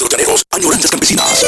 de los llaneros, añoranzas campesinas.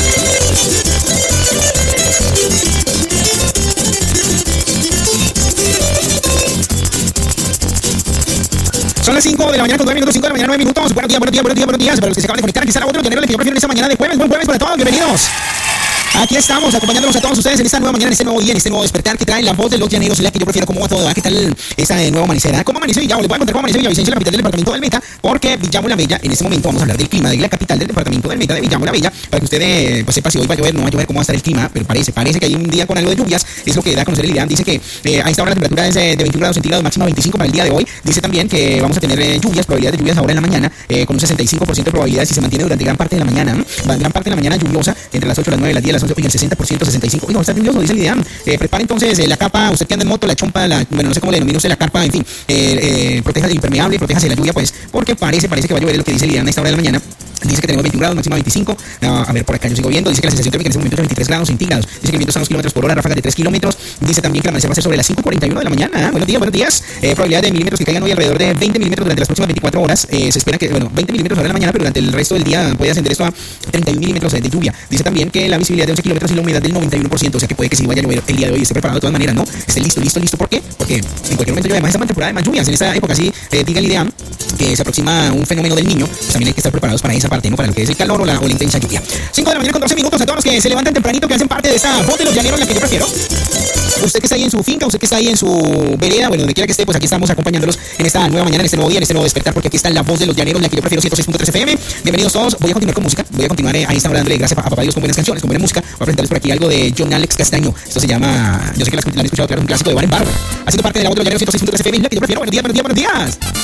Son las 5 de la mañana con 9 minutos, 5 de la mañana, 9 minutos. Buenos días, buenos días, buenos días, buenos días. Para los que se acaban de conectar, aquí está la voz de los llaneros, la que yo prefiero en esta mañana de jueves. Buen jueves para todos, bienvenidos. Aquí estamos acompañándolos a todos ustedes en esta nueva mañana, en este nuevo día, en este nuevo despertar que trae la voz de los llaneros, la que yo prefiero. ¿Cómo va todo? ¿Qué tal esa nueva amanecer? ¿Cómo amaneció Villamo? Les voy a contar cómo amaneció Villavicencio, la capital del departamento del Meta, porque Villamo la Bella, en este momento vamos a hablar del clima de la capital del departamento del Meta, de Villamo la Bella, para que usted pues, sepa si hoy va a llover, no va a llover, cómo va a estar el clima, pero parece que hay un día con algo de lluvias, es lo que da a conocer el IDEAM. Dice que a esta hora la temperatura es de 21 grados centígrados, máxima 25 para el día de hoy. Dice también que vamos a tener lluvias, probabilidad de lluvias ahora en la mañana, con un 65% de probabilidad si se mantiene durante gran parte de la mañana, lluviosa, entre las 8, las 9, las 10, las 11 y el 60%, 65. Oiga, está lluvioso, dice el IDEAM. Prepara entonces la capa, usted que anda en moto, la chompa, bueno, no sé cómo le denomina usted, la carpa, en fin, proteja de impermeable, protéjase de la lluvia, pues, porque parece que va a llover, lo que dice el IDEAM a esta hora de la mañana. Dice que tenemos 21 grados, máxima 25. A ver, por acá yo sigo viendo. Dice que la sensación térmica en este momento es de 23 grados centígrados. Dice que el viento está a 2 kilómetros por hora, ráfagas de 3 kilómetros. Dice también que la amanecer va a ser sobre las 5:41 de la mañana. Buenos días, buenos días. Probabilidad de milímetros que caigan hoy alrededor de 20 milímetros durante las próximas 24 horas. Se espera que, 20 milímetros ahora en la mañana, pero durante el resto del día puede ascender esto a 31 milímetros de lluvia. Dice también que la visibilidad de 11 kilómetros y la humedad del 91%. O sea que puede que si vaya a llover el día de hoy, esté preparado de todas maneras, ¿no? Esté listo. ¿Por qué? Porque en cualquier momento llueve. Además, esta temporada de más lluvias. En esta época, sí, diga el IDEAM que se aproxima un fenómeno del niño, pues también hay que estar preparados para esa parte, ¿no? Para lo que es el calor o la intensa lluvia. 5 de la mañana con 12 minutos a todos los que se levantan tempranito, que hacen parte de esta voz de los llaneros, la que yo prefiero. Usted que está ahí en su finca, usted que está ahí en su vereda, bueno, donde quiera que esté, pues aquí estamos acompañándolos en esta nueva mañana, en este nuevo día, en este nuevo despertar, porque aquí está la voz de los llaneros, la que yo prefiero, 106.3 FM. Bienvenidos todos. Voy a continuar con música, voy a continuar ahí está dándole gracias a papá Dios con buenas canciones, con buena música. Voy a presentarles por aquí algo de John Alex Castaño. Esto se llama, yo sé que lo han escuchado, claro, un clásico de bar en bar. Haciendo parte de la voz de los llaneros, 106.3 FM, la que yo prefiero. Buenos días, buenos días, buenos días.